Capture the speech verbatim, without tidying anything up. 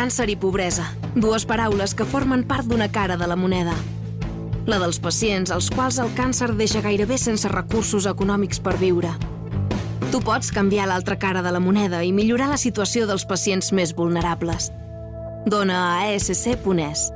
càncer i pobresa, dues paraules que formen part d'una cara de la moneda. La dels pacients als quals el càncer deixa gairebé sense recursos econòmics per viure. Tu pots canviar l'altra cara de la moneda i millorar la situació dels pacients més vulnerables. Dona a a esse ce punt es.